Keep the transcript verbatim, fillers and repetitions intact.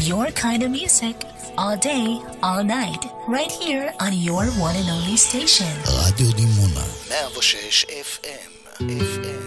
Your kind of music, all day, all night, right here on your one and only station. רדיו דימונה, מאה ושש אף אם. אף אם.